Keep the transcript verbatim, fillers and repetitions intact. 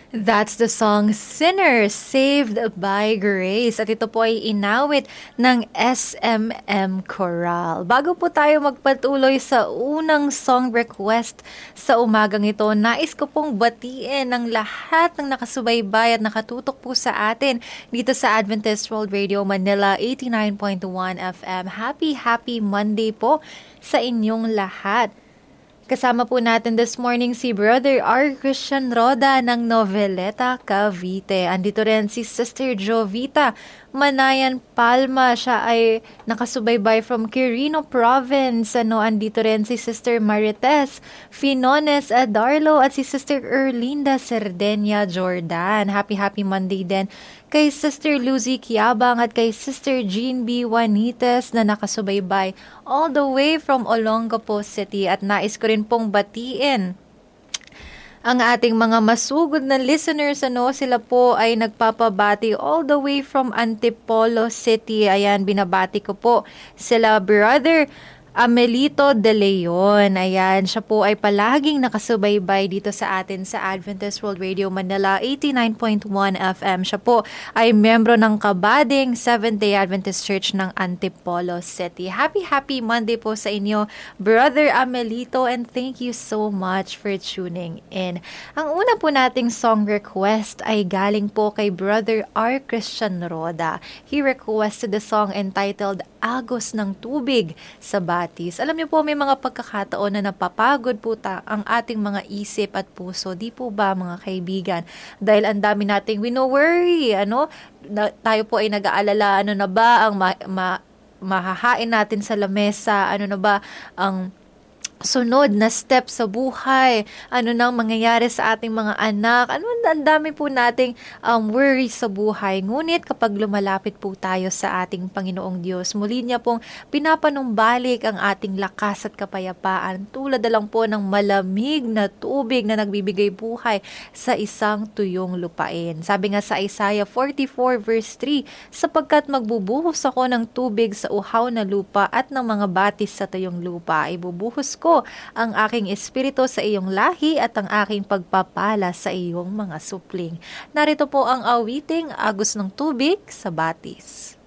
That's the song Sinners, Saved by Grace. At ito po ay inawit ng S M M Choral. Bago po tayo magpatuloy sa unang song request sa umagang ito, nais ko pong batiin ng lahat ng nakasubaybay at nakatutok po sa atin dito sa Adventist World Radio Manila eighty-nine point one F M. Happy, happy Monday po sa inyong lahat. Kasama po natin this morning si Brother R. Christian Roda ng Noveleta, Cavite. Andito rin si Sister Jovita Manayan Palma. Siya ay nakasubaybay from Quirino Province. Ano, andito rin si Sister Marites Finones Adarlo at si Sister Erlinda Cerdenia Jordan. Happy, happy Monday din kay Sister Lucy Kiabang at kay Sister Jean B. Juanites na nakasubaybay all the way from Olongapo City. At nais ko rin pong batiin ang ating mga masugod na listeners. Ano, sila po ay nagpapabati all the way from Antipolo City. Ayan, binabati ko po sila Brother Amelito De Leon. Ayan, siya po ay palaging nakasubaybay dito sa atin sa Adventist World Radio Manila eighty-nine point one F M. Siya po ay membro ng Kabading Seventh-day Adventist Church ng Antipolo City. Happy, happy Monday po sa inyo, Brother Amelito, and thank you so much for tuning in. Ang una po nating song request ay galing po kay Brother R. Christian Roda. He requested the song entitled Agos ng Tubig sa Batis. Alam niyo po, may mga pagkakataon na napapagod po ta ang ating mga isip at puso. Di po ba, mga kaibigan? Dahil ang dami nating wino-worry, ano? Na, tayo po ay nag-aalala, ano na ba ang ma, ma, mahahain natin sa lamesa? Ano na ba ang sunod na step sa buhay? Ano nang mangyayari sa ating mga anak? Ano, ang dami po nating um, worry sa buhay. Ngunit kapag lumalapit po tayo sa ating Panginoong Diyos, muli niya pong pinapanumbalik ang ating lakas at kapayapaan. Tulad na lang po ng malamig na tubig na nagbibigay buhay sa isang tuyong lupain. Sabi nga sa Isaiah forty-four verse three, sapagkat magbubuhos ako ng tubig sa uhaw na lupa at ng mga batis sa tuyong lupa. Ibubuhos ko ang aking espiritu sa iyong lahi at ang aking pagpapala sa iyong mga supling. Narito po ang awiting Agos ng Tubig sa Batis.